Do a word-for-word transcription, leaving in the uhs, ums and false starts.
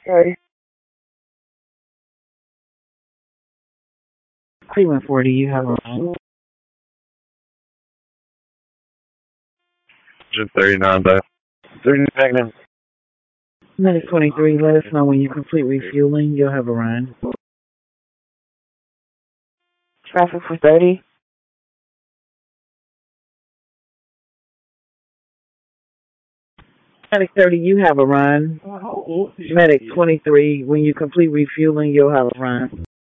Okay. Cleveland forty, you have a run. Just thirty-nine back. thirty Magnum. Medic twenty-three, let us know when you complete refueling. You'll have a run. Traffic for thirty. Medic thirty, you have a run. Medic twenty-three, when you complete refueling, you'll have a run.